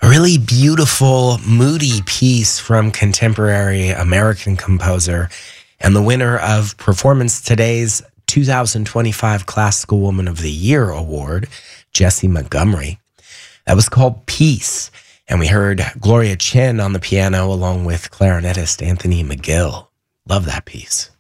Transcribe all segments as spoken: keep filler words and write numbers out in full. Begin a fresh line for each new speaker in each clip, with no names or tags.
really beautiful, moody piece from contemporary American composer and the winner of Performance Today's two thousand twenty-five Classical Woman of the Year Award, Jessie Montgomery. That was called Peace, and we heard Gloria Chin on the piano along with clarinetist Anthony McGill. Love that piece.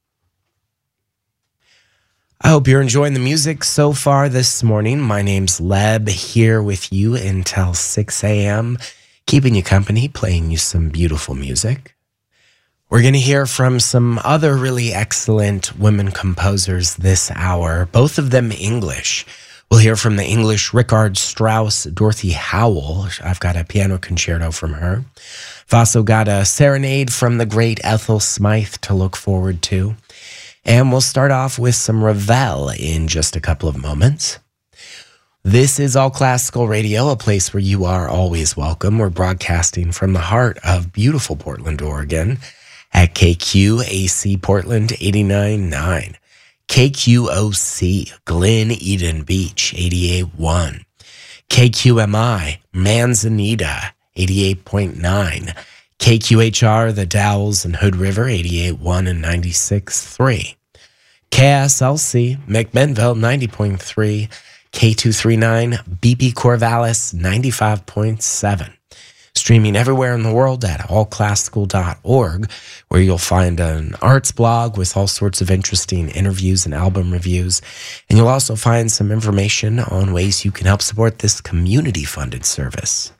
I hope you're enjoying the music so far this morning. My name's Leb, here with you until six a.m., keeping you company, playing you some beautiful music. We're going to hear from some other really excellent women composers this hour, both of them English. We'll hear from the English Richard Strauss, Dorothy Howell. I've got a piano concerto from her. I've also got a serenade from the great Ethel Smythe to look forward to. And we'll start off with some Ravel in just a couple of moments. This is All Classical Radio, a place where you are always welcome. We're broadcasting from the heart of beautiful Portland, Oregon, at K Q A C Portland eighty-nine point nine, K Q O C Glen Eden Beach eighty-eight point one, K Q M I Manzanita eighty-eight point nine, K Q H R, The Dalles and Hood River, eighty-eight point one and ninety-six point three. K S L C, McMinnville, ninety point three. K two thirty-nine, B P Corvallis, ninety-five point seven. Streaming everywhere in the world at all classical dot org, where you'll find an arts blog with all sorts of interesting interviews and album reviews. And you'll also find some information on ways you can help support this community-funded service.